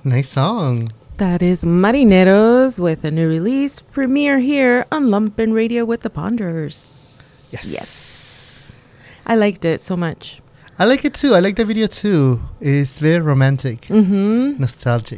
Nice song. That is Marineros with a new release. Premiere here on Lumpen Radio with the Ponders. Yes. I liked it so much. I like it too. I like the video too. It's very romantic. Mm-hmm. Nostalgic.